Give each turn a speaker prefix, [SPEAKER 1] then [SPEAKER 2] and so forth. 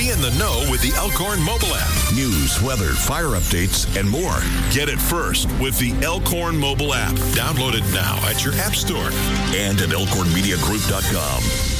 [SPEAKER 1] Be in the know with the Elkhorn mobile app. News, weather, fire updates, and more. Get it first with the Elkhorn mobile app. Download it now at your app store and at elkhornmediagroup.com.